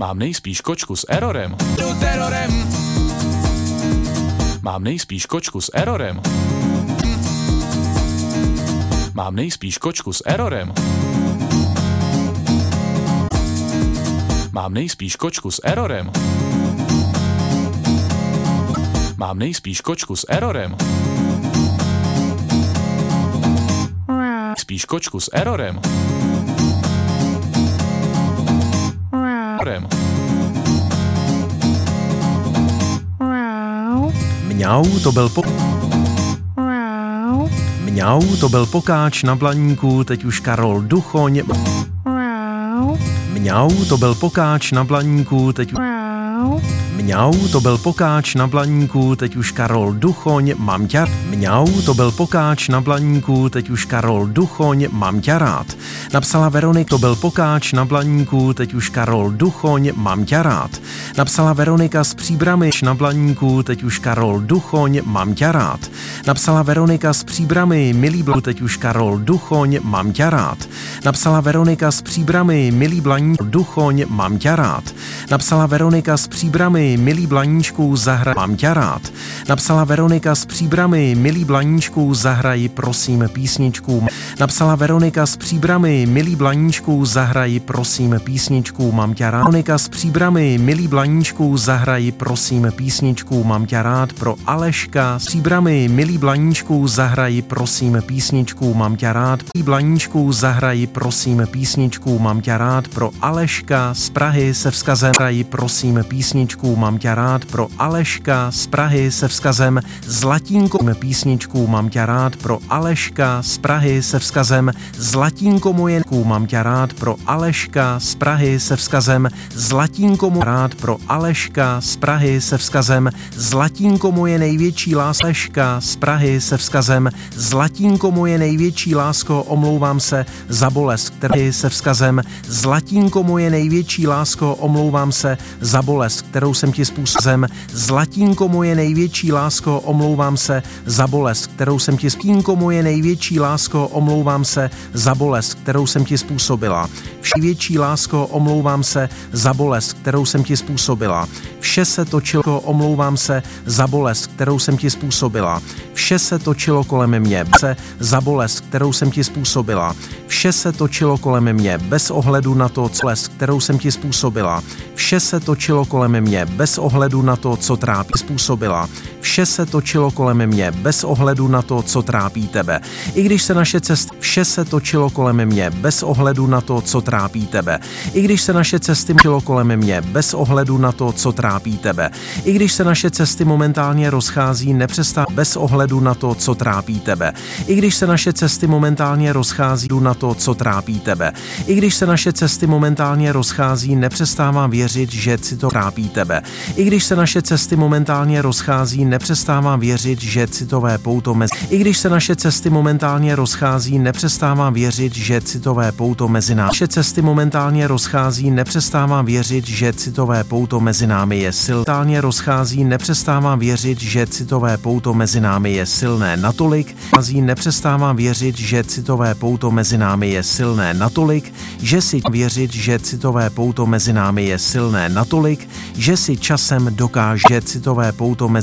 Mám nejspíš kočku s errorem. Jdu terorem. Mám nejspíš kočku s errorem. Mám nejspíš kočku s errorem. Mám nejspíš kočku s errorem. Mám nejspíš kočku s errorem. Spíš kočku s errorem. Mňau, to byl pokáč na Blaníku, teď už Karol Duchoň. Mňau, to byl pokáč na Blaníku, teď Mňau, to byl pokáč na Blaníku, teď už Karol Duchoň, mám tě. Mňau, to byl pokáč na Blaníku, teď už Karol Duchoň, mám tě rád. Napsala Veronika, to byl pokáč na Blaníku, teď už Karol Duchoň, mám tě rád. Napsala Veronika z Příbramy na Blaníku, teď už Karol Duchoň, mám tě rád. Napsala Veronika z Příbramy, milý Blu, teď už Karol Duchoň, mám tě rád. Napsala Veronika z Příbramy, milý Blaníčku, Duchoň, mám tě rád. Napsala Veronika z Příbramy, milý Blaníčku, zahraj, mám tě rád. Napsala Veronika z Příbramy, milý Blaníčku, zahraji prosím písničku. Napsala Veronika z Příbramy, milý Blaníčku, zahraji prosím písničku, mám tě rád. Veronika z Příbramy, milý Blaníčku, zahraji prosím písničku, mám tě rád. Pro Aleška z Příbramy, milý Blaníčku, zahraji prosím písničku, mám tě rád. Milý Blaníčku, zahraji prosím písničku, mám tě rád. Pro Aleška z Prahy se vzkazem zahraji prosím písničku, mám tě rád. Pro Aleška z Prahy se vzkazem Zlatínko písničku, mám tě rád. Pro Aleška z Prahy se vzkazem Zlatínko moje, mám tě rád. Pro Aleška z Prahy se vzkazem Zlatínko moje, rád. Pro Aleška z Prahy se vzkazem Zlatínko moje největší lásko. Aleška z Prahy se vzkazem Zlatínko moje největší lásko, omlouvám se za bolest, který se vzkazem Zlatínko moje největší lásko, omlouvám se za bolest, kterou jsem ti způsobem. Zlatínko moje největší lásko, omlouvám se za bolest, kterou jsem ti Zlatínko moje největší lásko, omlouvám se za bolest, kterou jsem ti způsobila. Největší lásko, omlouvám se za bolest, kterou jsem ti způsobila. Vše se točilo, omlouvám se za bolest, kterou jsem ti způsobila. Vše se točilo kolem mě, za bolest, kterou jsem ti způsobila. Vše se točilo kolem mě, bez ohledu na to, co bolest, kterou jsem ti způsobila. Vše se točilo kolem mě, bez ohledu na to, co trápí způsobila. Vše se točilo kolem mě, bez ohledu na to, co trápí tebe. I když se naše cesty, vše se točilo kolem mě, bez ohledu na to, co trápí tebe. I když se naše cesty točilo kolem mě, bez ohledu na to, co trápí tebe. I když se naše cesty momentálně rozchází, nepřestává bez ohledu na to, co trápí tebe. I když se naše cesty momentálně rozchází na to, co trápí tebe. I když se naše cesty momentálně rozchází, nepřestávám věřit, že si to trápí tebe. I když se naše cesty momentálně rozchází, nepřestávám věřit, že citové pouto mezi. I když se naše cesty momentálně rozchází, nepřestávám věřit, že citové pouto mezi námi. Naše cesty momentálně rozchází, nepřestávám věřit, že citové pouto mezi námi je silné. Momentálně rozchází, nepřestávám věřit, že citové pouto mezi námi je silné natolik, nepřestávám věřit, že citové pouto mezi námi je silné natolik, že si věřit, že citové pouto mezi námi je silné natolik, že si časem dokáže citové pouto mezi